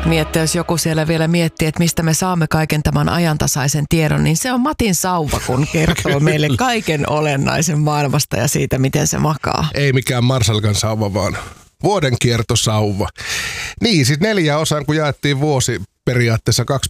Niin, että jos joku siellä vielä miettii, että mistä me saamme kaiken tämän ajantasaisen tiedon, niin se on Matin sauva, kun kertoo meille kaiken olennaisen maailmasta ja siitä, miten se makaa. Ei mikään Marsalkan sauva, vaan vuodenkiertosauva. Niin, siis 4 osaan, kun jaettiin vuosi periaatteessa 2